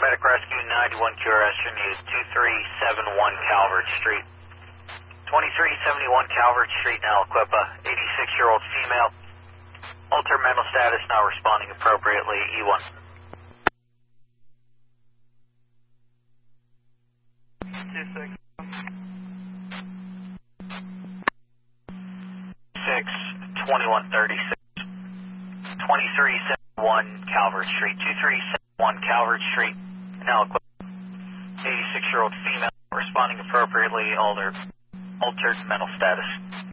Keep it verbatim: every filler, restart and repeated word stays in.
Paramedic Rescue ninety-one Q R S, your news two three seven one Calvert Street. twenty-three seventy-one Calvert Street, Aliquippa, eighty-six-year-old female. Altered mental status, not responding appropriately, E one. two six. six twenty-one thirty-six. twenty-three seventy-one Calvert Street, two three seven one Calvert Street, Aliquippa, eighty-six-year-old female, responding appropriately, altered, altered mental status.